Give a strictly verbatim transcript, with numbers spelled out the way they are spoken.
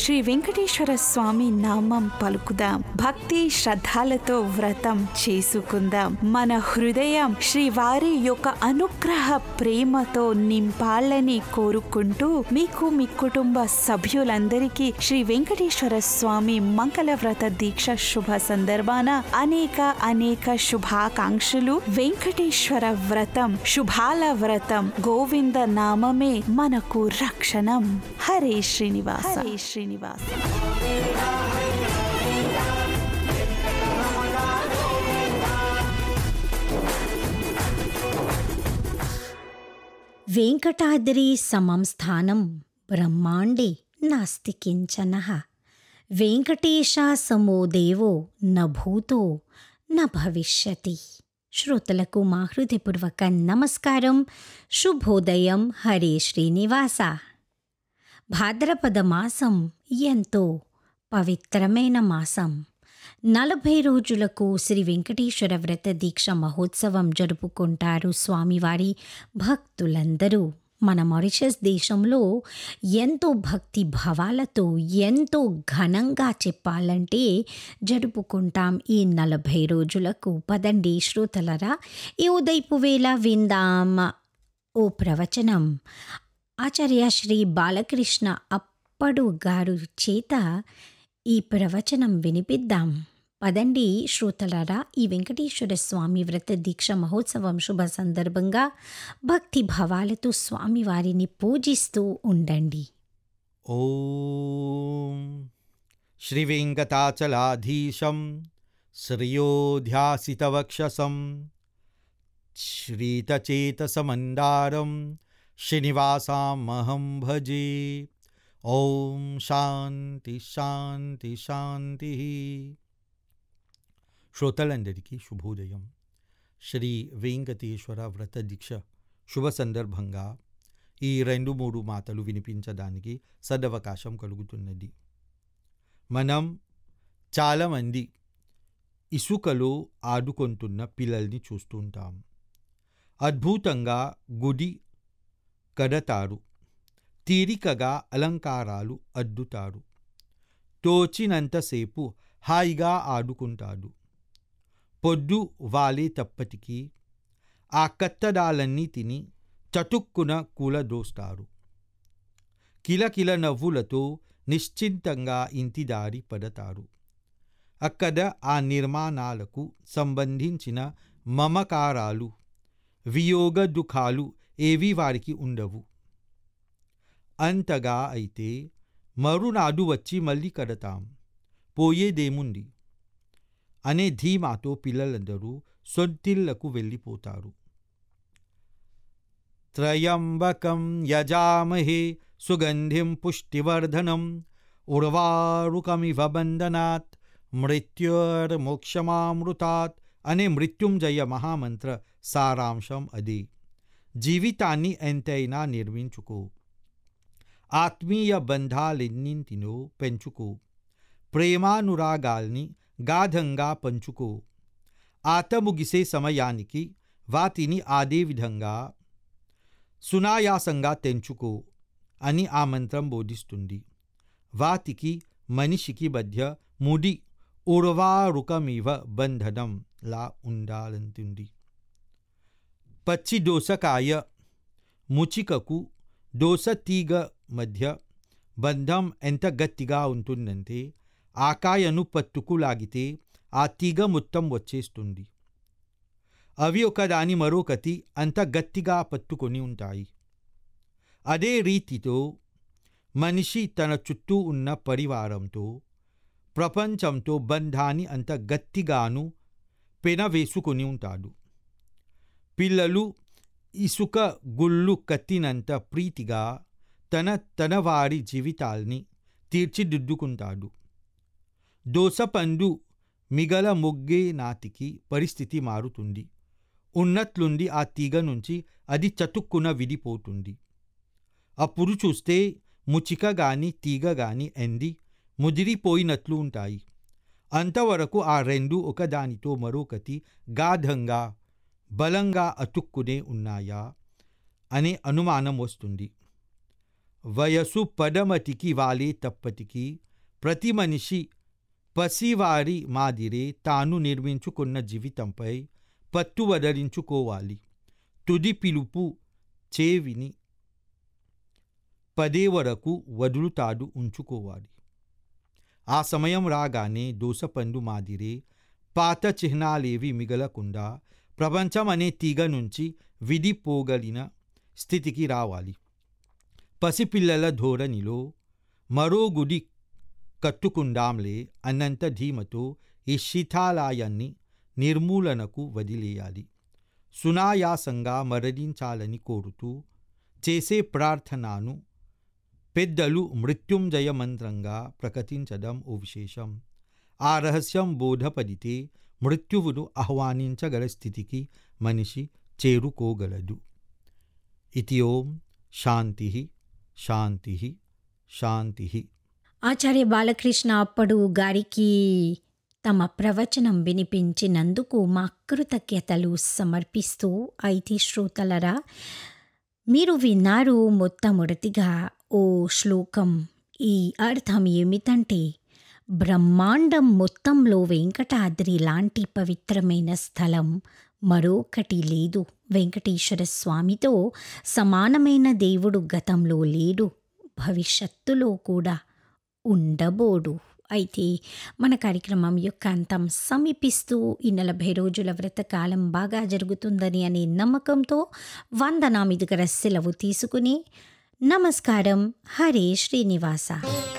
శ్రీ వెంకటేశ్వర స్వామి నామం పలుకుదాం. భక్తి శ్రద్ధలతో వ్రతం చేసుకుందాం. మన హృదయం శ్రీవారి యొక్క అనుగ్రహ ప్రేమతో నింపాలని కోరుకుంటూ మీకు మీ కుటుంబ సభ్యులందరికీ శ్రీ వెంకటేశ్వర స్వామి మంగళ వ్రత దీక్ష శుభ సందర్భాన అనేక అనేక శుభాకాంక్షలు. వెంకటేశ్వర వ్రతం శుభాల వ్రతం. గోవింద నామమే మనకు రక్షణం. హరే శ్రీనివాస, హరే శ్రీనివాస. వెంకటాద్రి సమం స్థానం బ్రహ్మాండే నాస్తి కించనః. వెంకటేశ సమో దేవో న భూతో న భవిష్యతి. శ్రోతలకు మా హృదయపూర్వక నమస్కారం, శుభోదయం. హరే శ్రీనివాస. భాద్రపద మాసం ఎంతో పవిత్రమైన మాసం. నలభై రోజులకు శ్రీ వెంకటేశ్వర వ్రత దీక్ష మహోత్సవం జరుపుకుంటారు స్వామివారి భక్తులందరూ. మన మారిషస్ దేశంలో ఎంతో భక్తి భావాలతో ఎంతో ఘనంగా చెప్పాలంటే జరుపుకుంటాం ఈ నలభై రోజులకు. పదండి శ్రోతలరా, ఈ ఉదయపు వేళ విందాం ఓ ప్రవచనం. ఆచార్య శ్రీ బాలకృష్ణ అప్పడు గారు చేత ఈ ప్రవచనం వినిపిద్దాం. పదండి శ్రోతలారా, ఈ వెంకటేశ్వర స్వామి వ్రత దీక్ష మహోత్సవం శుభ సందర్భంగా భక్తి భావాలతో స్వామివారిని పూజిస్తూ ఉండండి. ఓం శ్రీ వెంకటాచలాధీశం శ్రియోధ్యాసితవక్షసం శ్రీతచేతసమందారం శ్రీనివాసామహం భజే. ఓం శాంతి శాంతి శాంతి. శ్రోతలందరికీ శుభోదయం. శ్రీ వెంకటేశ్వర వ్రత దీక్ష శుభ సందర్భంగా ఈ రెండు మూడు మాటలు వినిపించడానికి సదవకాశం కలుగుతున్నది. మనం చాలామంది ఇసుకలో ఆడుకుంటున్న పిల్లల్ని చూస్తుంటాం. అద్భుతంగా గుడి కడతారు, తీరికగా అలంకారాలు అద్దుతారు, తోచినంతసేపు హాయిగా ఆడుకుంటాడు. పొద్దు వాలేటప్పటికీ ఆ కట్టడాలన్నీ తిని చటుక్కున కూలదోస్తారు. కిలకిల నవ్వులతో నిశ్చింతంగా ఇంటి దారి పడతారు. అక్కడ ఆ నిర్మాణాలకు సంబంధించిన మమకారాలు, వియోగ దుఃఖాలు ఏవీ వారికి ఉండవు. అంతగా అయితే మరునాడు వచ్చి మళ్ళీ కడతాం, పోయేదేముంది అనే ధీమాతో పిల్లలందరూ సొంతిళ్లకు వెళ్ళిపోతారు. త్రయంబకం యజామహే సుగంధిం పుష్టివర్ధనం ఉర్వారుకమివ బంధనాత్ మృత్యుర్మోక్షమామృతాత్ అనే మృత్యుంజయ మహామంత్ర సారాంశం అదే. జీవితాన్ని ఎంతైనా నిర్మించుకో, ఆత్మీయ బంధాలెన్నింటినో పెంచుకో, ప్రేమానురాగాల్ని గాఢంగా పంచుకో. ఆట ముగిసే సమయానికి వాటిని అదే విధంగా సునాయాసంగా తెంచుకో అని ఆ మంత్రం బోధిస్తుంది. వాటికి మనిషికి మధ్య ముడి ఉర్వారుకమివ బంధనం లా ఉండాలంటుంది. పచ్చి దోసకాయ ముచికకు దోస తీగ మధ్య బంధం ఎంత గట్టిగా ఉంటుందంటే ఆ కాయను పట్టుకు లాగితే ఆ తీగ మొత్తం వచ్చేస్తుంది. అవి ఒకదాని మరొకటి అంత గట్టిగా పట్టుకొని ఉంటాయి. అదే రీతితో మనిషి తన చుట్టూ ఉన్న పరివారంతో, ప్రపంచంతో బంధాన్ని అంత గట్టిగాను పెనవేసుకొని ఉంటాడు. పిల్లలు ఇసుక గుళ్ళు కట్టినంత ప్రీతిగా తన తన వారి జీవితాల్ని తీర్చిదిద్దుకుంటాడు. దోసపండు మిగల మొగ్గే నాటికి పరిస్థితి మారుతుంది. ఉన్నట్లుండి ఆ తీగ నుంచి అది చటుక్కున విడిపోతుంది. అప్పుడు చూస్తే ముచిక గాని తీగ గాని ఎండి ముదిరిపోయినట్లు ఉంటాయి. అంతవరకు ఆ రెండు ఒకదానితో మరొకటి గాఢంగా బలంగా అతుక్కునే ఉన్నాయా అనే అనుమానం వస్తుంది. వయసు పడమటికి వాలే తప్పటికి ప్రతి మనిషి పసివారి మాదిరే తాను నిర్మించుకున్న జీవితంపై పట్టు వదలించుకోవాలి. తుది పిలుపు చేవిని పదే వరకు వదులుతాడు ఉంచుకోవాలి. ఆ సమయం రాగానే దోసపండు మాదిరే పాత చిహ్నాలేవి మిగలకుండా ప్రపంచం అనే తీగ నుంచి విడిపోగలిగిన స్థితికి రావాలి. పసిపిల్లల ధోరణిలో మరో గుడి కట్టుకుందాంలే అన్నంత ధీమతో ఈ శిథాలయాన్ని నిర్మూలనకు వదిలేయాలి. సునాయాసంగా మరణించాలని కోరుతూ చేసే ప్రార్థనను పెద్దలు మృత్యుంజయ మంత్రంగా ప్రకటించడం ఓ విశేషం. ఆ రహస్యం బోధపడితే మృత్యువును ఆహ్వానించగల స్థితికి మనిషి చేరుకోగలడు. ఇతి ఓం శాంతి శాంతి శాంతి. ఆచార్య బాలకృష్ణ అప్పుడు గారికి తమ ప్రవచనం వినిపించినందుకు మా కృతజ్ఞతలు సమర్పిస్తూ, అయితే శ్రోతలరా, మీరు విన్నారు మొట్టమొదటిగా ఓ శ్లోకం. ఈ అర్థం ఏమిటంటే, బ్రహ్మాండం మొత్తంలో వెంకటాద్రి లాంటి పవిత్రమైన స్థలం మరొకటి లేదు. వెంకటేశ్వర స్వామితో సమానమైన దేవుడు గతంలో లేడు, భవిష్యత్తులో కూడా ఉండబోడు. అయితే మన కార్యక్రమం యొక్క అంతం సమీపిస్తూ ఈ నలభై రోజుల వ్రతకాలం బాగా జరుగుతుందని అనే నమ్మకంతో వందనామి దగ్గర సెలవు తీసుకుని నమస్కారం. హరే శ్రీనివాస.